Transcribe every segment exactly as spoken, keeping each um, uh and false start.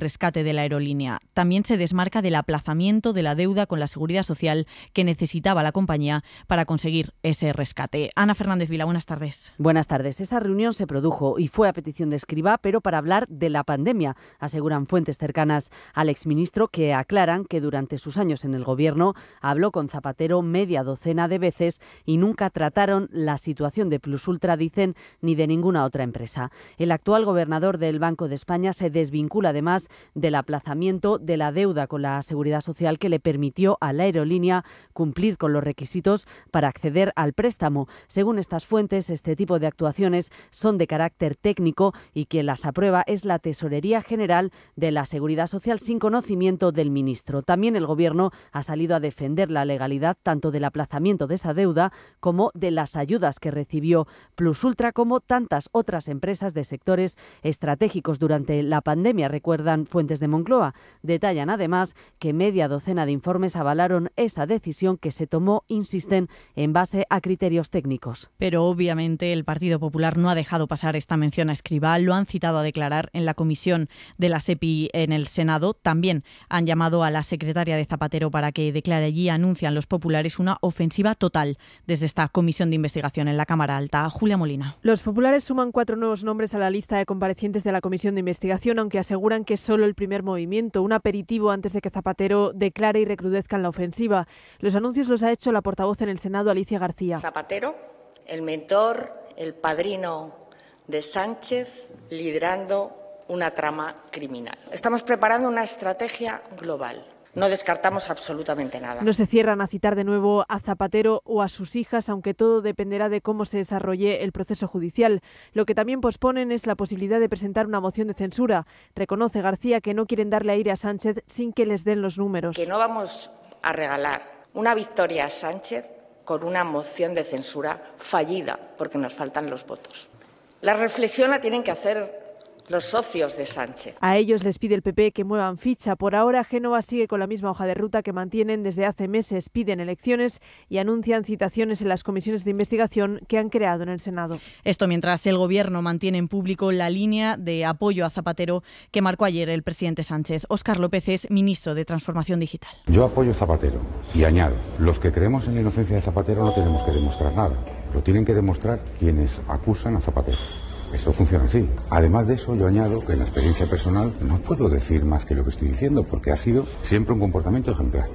rescate de la aerolínea. También se desmarca del aplazamiento de la deuda con la Seguridad Social que necesitaba la compañía para conseguir ese rescate. Ana Fernández Vila, buenas tardes. Buenas tardes. Esa reunión se produjo y fue a petición de Escrivá, pero para hablar de la pandemia, aseguran fuentes cercanas al exministro, que aclaran que durante sus años en el Gobierno habló con Zapatero media docena de veces y nunca trataron la situación de Plusultra, dicen, ni de ninguna otra empresa. El actual gobernador del Banco de España se desvincula además del aplazamiento de la deuda con la Seguridad Social que le permitió a la aerolínea cumplir con los requisitos para acceder al préstamo. Según estas fuentes, este tipo de actuaciones son de carácter técnico y quien las aprueba es la Tesorería General de la Seguridad Social sin conocimiento del ministro. También el Gobierno ha salido a defender la legalidad tanto del aplazamiento de esa deuda como de las ayudas que recibió Plusultra, como tantas otras empresas de sectores estratégicos durante la pandemia, recuerdan fuentes de Moncloa. Detallan además que media docena de informes avalaron esa decisión que se tomó, insisten, en base a criterios técnicos. Pero obviamente el Partido Popular no ha dejado pasar esta mención a Escrivá, lo han citado a declarar en la comisión de la SEPI en el Senado. También han llamado a la secretaria de Zapatero para que declare allí. Anuncian los populares una ofensiva total desde esta comisión de investigación en la Cámara Alta. Julia Molina. Los populares suman cuatro nuevos nombres a la lista de comparecientes de la comisión de investigación, aunque aseguran que es solo el primer movimiento, un aperitivo antes de que Zapatero declare y recrudezca en la ofensiva. Los anuncios los ha hecho la portavoz en el Senado, Alicia García. Zapatero, el mentor, el padrino de Sánchez, liderando una trama criminal. Estamos preparando una estrategia global. No descartamos absolutamente nada. No se cierran a citar de nuevo a Zapatero o a sus hijas, aunque todo dependerá de cómo se desarrolle el proceso judicial. Lo que también posponen es la posibilidad de presentar una moción de censura. Reconoce García que no quieren darle aire a Sánchez sin que les den los números. Que no vamos a regalar una victoria a Sánchez con una moción de censura fallida, porque nos faltan los votos. La reflexión la tienen que hacer los socios de Sánchez. A ellos les pide el P P que muevan ficha. Por ahora, Génova sigue con la misma hoja de ruta que mantienen desde hace meses. Piden elecciones y anuncian citaciones en las comisiones de investigación que han creado en el Senado. Esto mientras el Gobierno mantiene en público la línea de apoyo a Zapatero que marcó ayer el presidente Sánchez. Óscar López es ministro de Transformación Digital. Yo apoyo a Zapatero y añado, los que creemos en la inocencia de Zapatero no tenemos que demostrar nada. Lo tienen que demostrar quienes acusan a Zapatero. Eso funciona así. Además de eso, yo añado que en la experiencia personal no puedo decir más que lo que estoy diciendo, porque ha sido siempre un comportamiento ejemplar.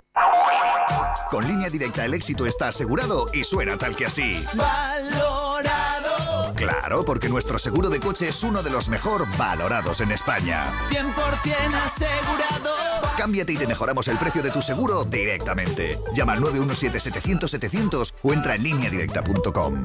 Con Línea Directa el éxito está asegurado y suena tal que así. ¡Valorado! Claro, porque nuestro seguro de coche es uno de los mejor valorados en España. cien por ciento asegurado. Cámbiate y te mejoramos el precio de tu seguro directamente. Llama al nueve uno siete setecientos setecientos o entra en línea directa punto com.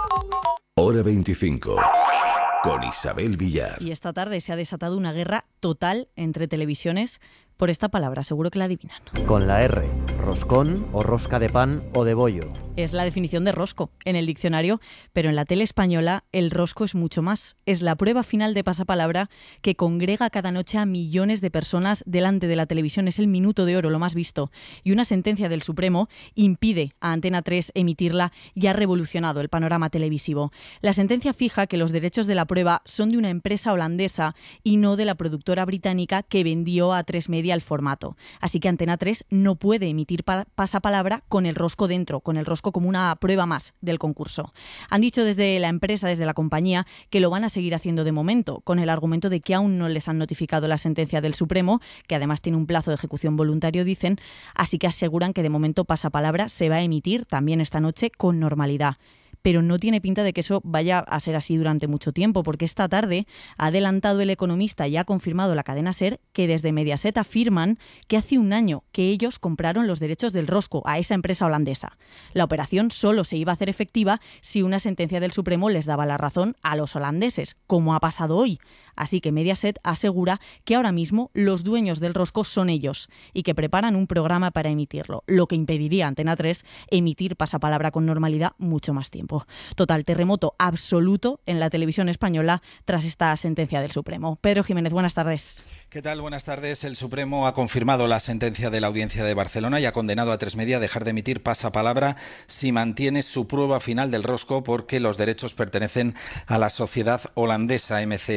Hora veinticinco. Con Isabel Villar. Y esta tarde se ha desatado una guerra total entre televisiones por esta palabra, seguro que la adivinan. Con la R, roscón o rosca de pan o de bollo. Es la definición de rosco en el diccionario, pero en la tele española el rosco es mucho más. Es la prueba final de pasapalabra que congrega cada noche a millones de personas delante de la televisión. Es el minuto de oro, lo más visto. Y una sentencia del Supremo impide a Antena tres emitirla y ha revolucionado el panorama televisivo. La sentencia fija que los derechos de la prueba son de una empresa holandesa y no de la productora británica que vendió a tres Media el formato. Así que Antena tres no puede emitir pa- pasapalabra con el rosco dentro, con el rosco como una prueba más del concurso. Han dicho desde la empresa, desde la compañía, que lo van a seguir haciendo de momento, con el argumento de que aún no les han notificado la sentencia del Supremo, que además tiene un plazo de ejecución voluntario, dicen, así que aseguran que de momento pasapalabra se va a emitir también esta noche con normalidad. Pero no tiene pinta de que eso vaya a ser así durante mucho tiempo, porque esta tarde ha adelantado El Economista y ha confirmado la cadena SER que desde Mediaset afirman que hace un año que ellos compraron los derechos del rosco a esa empresa holandesa. La operación solo se iba a hacer efectiva si una sentencia del Supremo les daba la razón a los holandeses, como ha pasado hoy. Así que Mediaset asegura que ahora mismo los dueños del rosco son ellos y que preparan un programa para emitirlo, lo que impediría a Antena tres emitir pasapalabra con normalidad mucho más tiempo. Total, terremoto absoluto en la televisión española tras esta sentencia del Supremo. Pedro Jiménez, buenas tardes. ¿Qué tal? Buenas tardes. El Supremo ha confirmado la sentencia de la Audiencia de Barcelona y ha condenado a tres Media a dejar de emitir pasapalabra si mantiene su prueba final del rosco, porque los derechos pertenecen a la sociedad holandesa M C F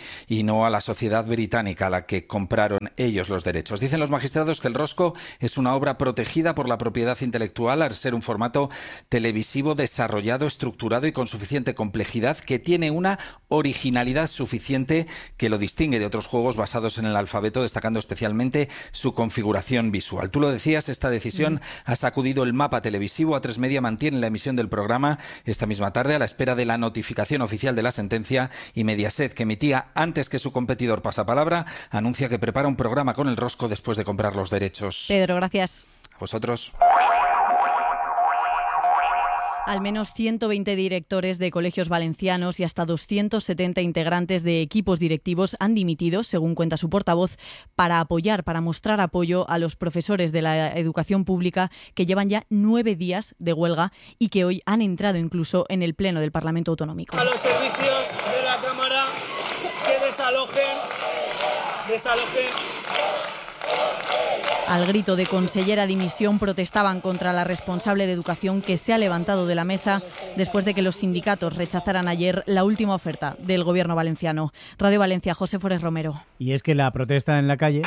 y no a la sociedad británica a la que compraron ellos los derechos. Dicen los magistrados que El Rosco es una obra protegida por la propiedad intelectual al ser un formato televisivo desarrollado, estructurado y con suficiente complejidad, que tiene una originalidad suficiente que lo distingue de otros juegos basados en el alfabeto, destacando especialmente su configuración visual. Tú lo decías, esta decisión mm. ha sacudido el mapa televisivo. A tres Media mantiene la emisión del programa esta misma tarde a la espera de la notificación oficial de la sentencia, y Mediaset, que emitía antes que su competidor Pasapalabra, anuncia que prepara un programa con El Rosco después de comprar los derechos. Pedro, gracias. A vosotros. Al menos ciento veinte directores de colegios valencianos y hasta doscientos setenta integrantes de equipos directivos han dimitido, según cuenta su portavoz, para apoyar, para mostrar apoyo a los profesores de la educación pública que llevan ya nueve días de huelga y que hoy han entrado incluso en el Pleno del Parlamento Autonómico. A los servicios de la Cámara que desalojen, desalojen. Al grito de consellera dimisión protestaban contra la responsable de educación, que se ha levantado de la mesa después de que los sindicatos rechazaran ayer la última oferta del gobierno valenciano. Radio Valencia, José Forés Romero. Y es que la protesta en la calle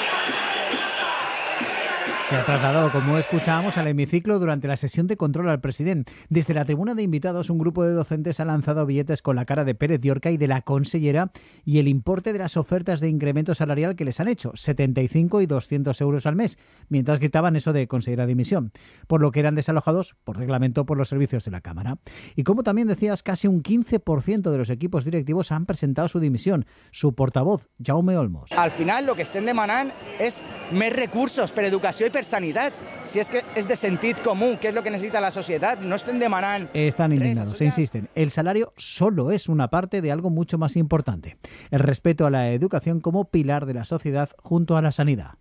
se ha trasladado, como escuchábamos, al hemiciclo durante la sesión de control al presidente. Desde la tribuna de invitados, un grupo de docentes ha lanzado billetes con la cara de Pérez Diorca y de la consellera y el importe de las ofertas de incremento salarial que les han hecho, setenta y cinco y doscientos euros al mes, mientras gritaban eso de consellera dimisión, por lo que eran desalojados por reglamento por los servicios de la Cámara. Y como también decías, casi un quince por ciento de los equipos directivos han presentado su dimisión. Su portavoz, Jaume Olmos. Al final, lo que estén demanant és més recursos per educació i per sanitat. Si és que és de sentit comú, que és lo que necesita la societat, no estem demanant... Están indignados, se insisten. El salario solo es una parte de algo mucho más importante: el respeto a la educación como pilar de la sociedad junto a la sanidad.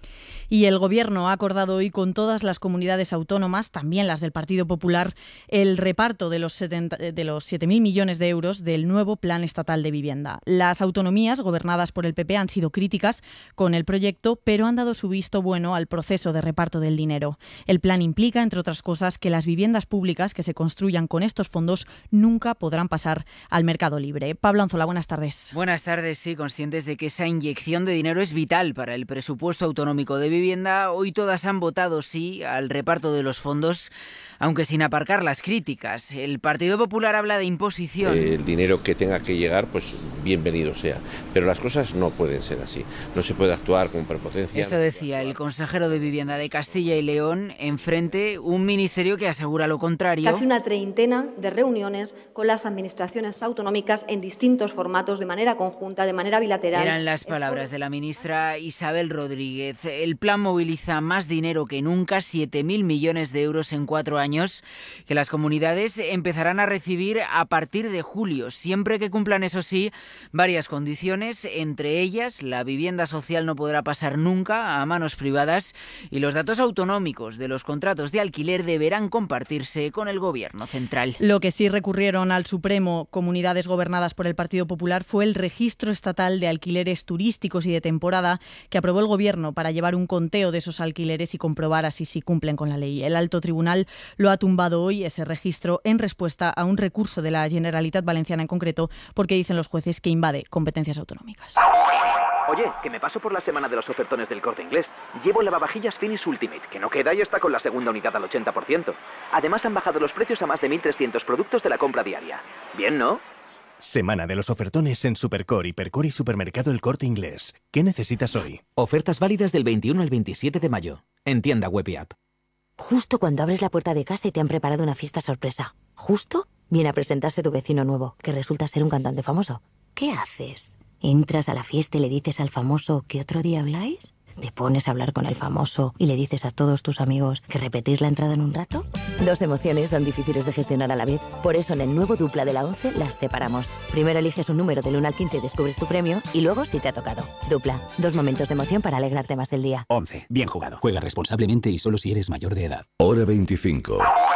Y el Gobierno ha acordado hoy con todas las comunidades autónomas, también las del Partido Popular, el reparto de los, setenta, de los siete mil millones de euros del nuevo Plan Estatal de Vivienda. Las autonomías, gobernadas por el P P, han sido críticas con el proyecto, pero han dado su visto bueno al proceso de reparto del dinero. El plan implica, entre otras cosas, que las viviendas públicas que se construyan con estos fondos nunca podrán pasar al mercado libre. Pablo Anzola, buenas tardes. Buenas tardes, sí, conscientes de que esa inyección de dinero es vital para el presupuesto autonómico de vivienda. Hoy todas han votado sí al reparto de los fondos, aunque sin aparcar las críticas. El Partido Popular habla de imposición. Eh, el dinero que tenga que llegar, pues bienvenido sea. Pero las cosas no pueden ser así. No se puede actuar con prepotencia. Esto decía el consejero de Vivienda de Castilla y León, enfrente un ministerio que asegura lo contrario. Casi una treintena de reuniones con las administraciones autonómicas en distintos formatos, de manera conjunta, de manera bilateral. Eran las palabras de la ministra Isabel Rodríguez. El plan moviliza más dinero que nunca, siete mil millones de euros en cuatro años, que las comunidades empezarán a recibir a partir de julio, siempre que cumplan, eso sí, varias condiciones. Entre ellas, la vivienda social no podrá pasar nunca a manos privadas y los datos autonómicos de los contratos de alquiler deberán compartirse con el Gobierno central. Lo que sí recurrieron al Supremo comunidades gobernadas por el Partido Popular fue el registro estatal de alquileres turísticos y de temporada que aprobó el Gobierno para llevar un conteo de esos alquileres y comprobar así si cumplen con la ley. El Alto Tribunal lo ha tumbado hoy, ese registro, en respuesta a un recurso de la Generalitat Valenciana en concreto, porque dicen los jueces que invade competencias autonómicas. Oye, que me paso por la semana de los ofertones del Corte Inglés. Llevo el lavavajillas Finish Ultimate, que no queda y está con la segunda unidad al ochenta por ciento. Además han bajado los precios a más de mil trescientos productos de la compra diaria. Bien, ¿no? Semana de los ofertones en Supercore, Hipercore y Supermercado El Corte Inglés. ¿Qué necesitas hoy? Ofertas válidas del veintiuno al veintisiete de mayo. En tienda web y app. Justo cuando abres la puerta de casa y te han preparado una fiesta sorpresa. Justo viene a presentarse tu vecino nuevo, que resulta ser un cantante famoso. ¿Qué haces? ¿Entras a la fiesta y le dices al famoso que otro día habláis? ¿Te pones a hablar con el famoso y le dices a todos tus amigos que repetís la entrada en un rato? Dos emociones son difíciles de gestionar a la vez. Por eso en el nuevo Dupla de la once las separamos. Primero eliges un número del uno al quince y descubres tu premio, y luego si te ha tocado. Dupla, dos momentos de emoción para alegrarte más del día. once. Bien jugado. Juega responsablemente y solo si eres mayor de edad. Hora veinticinco.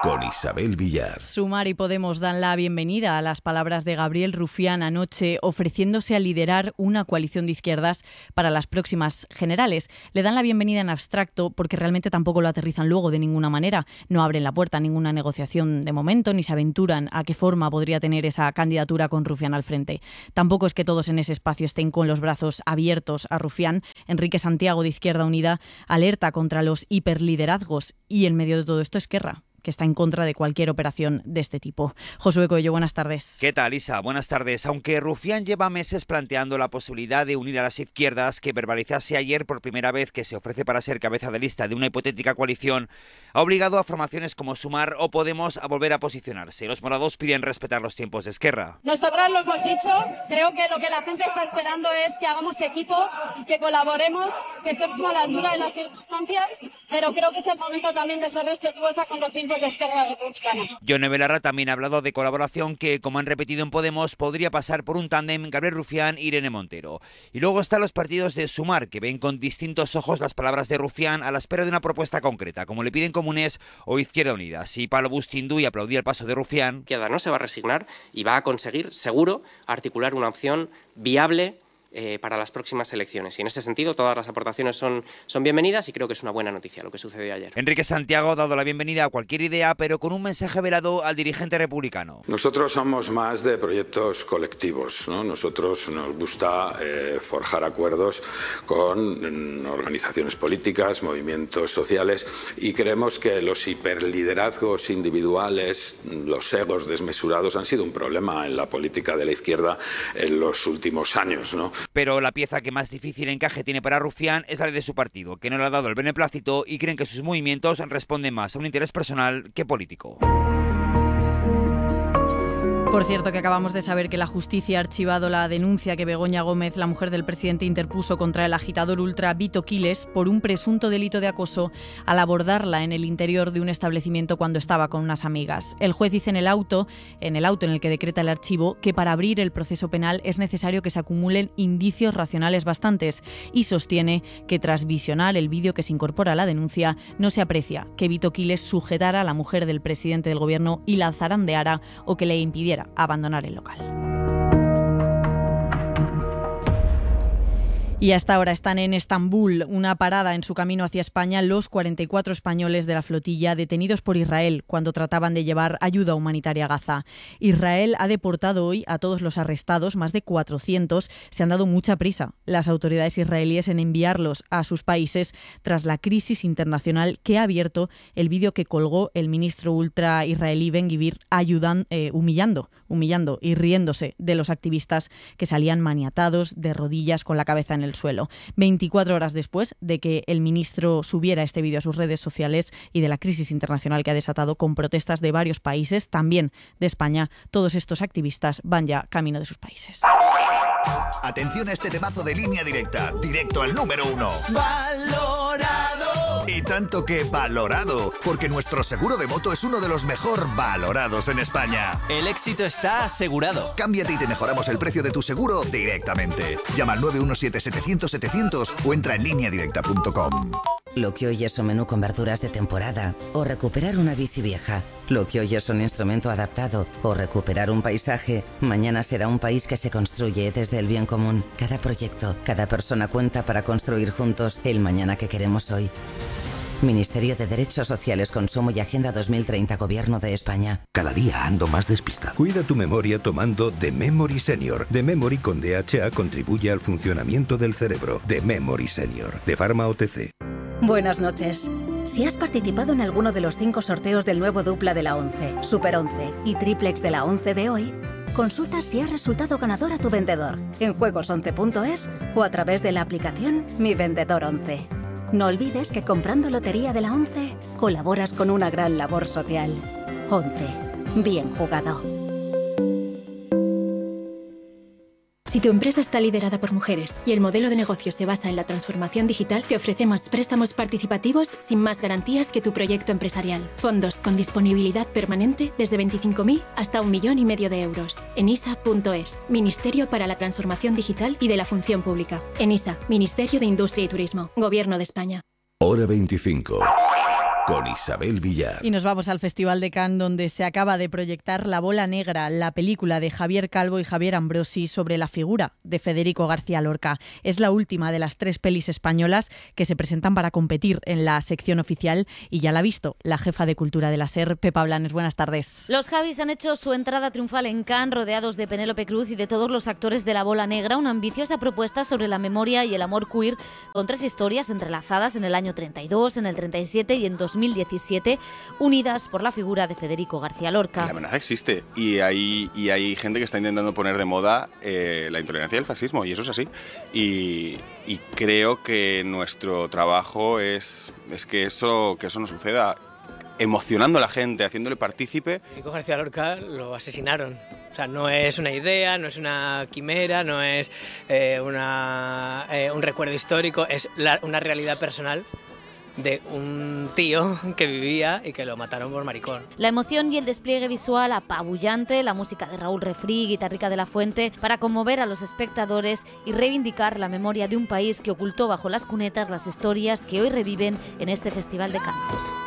con Isabel Villar. Sumar y Podemos dan la bienvenida a las palabras de Gabriel Rufián anoche, ofreciéndose a liderar una coalición de izquierdas para las próximas generales. Le dan la bienvenida en abstracto porque realmente tampoco lo aterrizan luego de ninguna manera. No abren la puerta a ninguna negociación de momento, ni se aventuran a qué forma podría tener esa candidatura con Rufián al frente. Tampoco es que todos en ese espacio estén con los brazos abiertos a Rufián. Enrique Santiago, de Izquierda Unida, alerta contra los hiperliderazgos y en medio de todo esto Esquerra, que está en contra de cualquier operación de este tipo. Josué Coello, buenas tardes. ¿Qué tal, Isa? Buenas tardes. Aunque Rufián lleva meses planteando la posibilidad de unir a las izquierdas, que verbalizase ayer por primera vez que se ofrece para ser cabeza de lista de una hipotética coalición, ha obligado a formaciones como Sumar o Podemos a volver a posicionarse. Los morados piden respetar los tiempos de Esquerra. Nosotras lo hemos dicho, creo que lo que la gente está esperando es que hagamos equipo, que colaboremos, que estemos a la altura de las circunstancias, pero creo que es el momento también de ser respetuosa con los tiempos de Esquerra Republicana. Yone Belarra también ha hablado de colaboración que, como han repetido en Podemos, podría pasar por un tándem Gabriel Rufián e Irene Montero. Y luego están los partidos de Sumar, que ven con distintos ojos las palabras de Rufián a la espera de una propuesta concreta, como le piden Comunes o Izquierda Unida. Si Pablo Bustindu y aplaudía el paso de Rufián, Izquierda no se va a resignar y va a conseguir, seguro, articular una opción viable Eh, para las próximas elecciones. Y en ese sentido todas las aportaciones son, son bienvenidas y creo que es una buena noticia lo que sucedió ayer. Enrique Santiago ha dado la bienvenida a cualquier idea, pero con un mensaje velado al dirigente republicano. Nosotros somos más de proyectos colectivos, ¿no? Nosotros nos gusta eh, forjar acuerdos con mm, organizaciones políticas, movimientos sociales, y creemos que los hiperliderazgos individuales, los egos desmesurados han sido un problema en la política de la izquierda en los últimos años, ¿no? Pero la pieza que más difícil encaje tiene para Rufián es la de su partido, que no le ha dado el beneplácito y creen que sus movimientos responden más a un interés personal que político. Por cierto, que acabamos de saber que la justicia ha archivado la denuncia que Begoña Gómez, la mujer del presidente, interpuso contra el agitador ultra Vito Quiles por un presunto delito de acoso al abordarla en el interior de un establecimiento cuando estaba con unas amigas. El juez dice en el auto, en el auto en el que decreta el archivo, que para abrir el proceso penal es necesario que se acumulen indicios racionales bastantes y sostiene que tras visionar el vídeo que se incorpora a la denuncia no se aprecia que Vito Quiles sujetara a la mujer del presidente del gobierno y la zarandeara o que le impidiera abandonar el local. Y hasta ahora están en Estambul, una parada en su camino hacia España, los cuarenta y cuatro españoles de la flotilla detenidos por Israel cuando trataban de llevar ayuda humanitaria a Gaza. Israel ha deportado hoy a todos los arrestados, más de cuatrocientos. Se han dado mucha prisa las autoridades israelíes en enviarlos a sus países tras la crisis internacional que ha abierto el vídeo que colgó el ministro ultra israelí Ben-Gvir ayudan, eh, humillando, humillando y riéndose de los activistas que salían maniatados de rodillas con la cabeza en el suelo. veinticuatro horas después de que el ministro subiera este vídeo a sus redes sociales y de la crisis internacional que ha desatado con protestas de varios países, también de España, todos estos activistas van ya camino de sus países. Atención a este temazo de Línea Directa, directo al número uno. Valorado. Y tanto que valorado, porque nuestro seguro de moto es uno de los mejor valorados en España. El éxito está asegurado. Cámbiate y te mejoramos el precio de tu seguro directamente. Llama al nueve uno siete, setecientos, setecientos o entra en línea directa punto com. Lo que hoy es un menú con verduras de temporada o recuperar una bici vieja. Lo que hoy es un instrumento adaptado o recuperar un paisaje, mañana será un país que se construye desde el bien común. Cada proyecto, cada persona cuenta para construir juntos el mañana que queremos hoy. Ministerio de Derechos Sociales, Consumo y Agenda dos mil treinta, Gobierno de España. Cada día ando más despistado. Cuida tu memoria tomando The Memory Senior. The Memory con D H A contribuye al funcionamiento del cerebro. The Memory Senior, de Pharma O T C. Buenas noches. Si has participado en alguno de los cinco sorteos del nuevo dupla de la once, Super once y Triplex de la once de hoy, consulta si has resultado ganador a tu vendedor en juegos once punto es o a través de la aplicación Mi Vendedor once. No olvides que comprando Lotería de la once colaboras con una gran labor social. once. Bien jugado. Si tu empresa está liderada por mujeres y el modelo de negocio se basa en la transformación digital, te ofrecemos préstamos participativos sin más garantías que tu proyecto empresarial. Fondos con disponibilidad permanente desde veinticinco mil hasta un millón y medio de euros. Enisa punto es, Ministerio para la Transformación Digital y de la Función Pública. Enisa, Ministerio de Industria y Turismo, Gobierno de España. Hora veinticinco. con Isabel Villar. Y nos vamos al Festival de Cannes, donde se acaba de proyectar La Bola Negra, la película de Javier Calvo y Javier Ambrosi sobre la figura de Federico García Lorca. Es la última de las tres pelis españolas que se presentan para competir en la sección oficial y ya la ha visto la jefa de Cultura de la SER, Pepa Blanes. Buenas tardes. Los Javis han hecho su entrada triunfal en Cannes, rodeados de Penélope Cruz y de todos los actores de La Bola Negra, una ambiciosa propuesta sobre la memoria y el amor queer, con tres historias entrelazadas en el año treinta y dos, en el treinta y siete y en dos mil diecisiete, unidas por la figura de Federico García Lorca. La amenaza existe y hay, y hay gente que está intentando poner de moda eh, la intolerancia y el fascismo, y eso es así. Y, y creo que nuestro trabajo es, es que, eso, que eso no suceda, emocionando a la gente, haciéndole partícipe. Federico García Lorca lo asesinaron. O sea, no es una idea, no es una quimera, no es eh, una, eh, un recuerdo histórico, es la, una realidad personal de un tío que vivía y que lo mataron por maricón. La emoción y el despliegue visual apabullante, la música de Raúl Refrí, Guitarrica de la Fuente, para conmover a los espectadores y reivindicar la memoria de un país que ocultó bajo las cunetas las historias que hoy reviven en este Festival de Cannes.